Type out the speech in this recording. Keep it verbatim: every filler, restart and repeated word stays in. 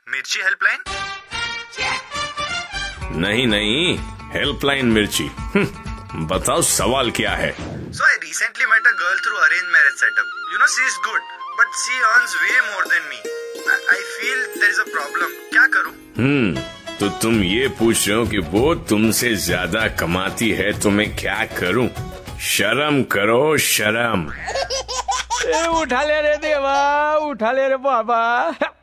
मिर्ची हेल्पलाइन? नहीं नहीं, हेल्पलाइन मिर्ची। बताओ सवाल क्या है? So I recently met a girl through arranged marriage setup. You know, she is good, but she earns way more than me. I, I feel there is a problem. क्या करूं? हम्म तो तुम ये पूछ रहे हो कि वो तुमसे ज्यादा कमाती है तो मैं क्या करूं? शर्म करो, शर्म। ए, उठा ले रे देवा, उठा ले रे बाबा।